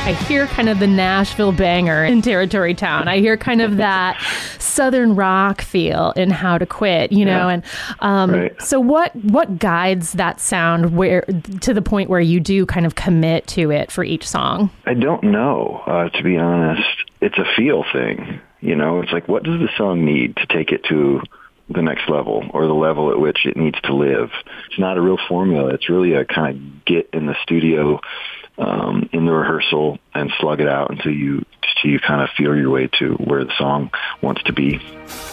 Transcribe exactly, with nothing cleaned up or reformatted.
I hear kind of the Nashville banger in Territory Town. I hear kind of that Southern rock feel in How to Quit, you know, yeah. and um, right. so what what guides that sound where to the point where you do kind of commit to it for each song? I don't know, uh, to be honest. It's a feel thing, you know. It's like, what does the song need to take it to the next level, or the level at which it needs to live? It's not a real formula. It's really a kind of get in the studio, um, in the rehearsal, and slug it out until you, until you kind of feel your way to where the song wants to be.